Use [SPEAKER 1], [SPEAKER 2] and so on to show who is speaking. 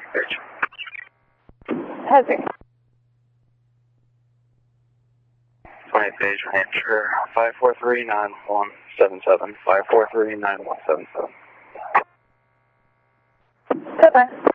[SPEAKER 1] Hazard.
[SPEAKER 2] 20 page, New Hampshire, 543-9177, 543-9177.
[SPEAKER 1] Goodbye.